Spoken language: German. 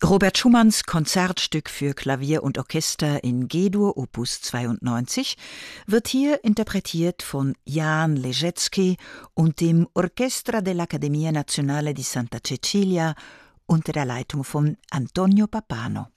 Robert Schumanns Konzertstück für Klavier und Orchester in G-Dur Opus 92 wird hier interpretiert von Jan Ležecký und dem Orchestra dell'Accademia Nazionale di Santa Cecilia unter der Leitung von Antonio Pappano.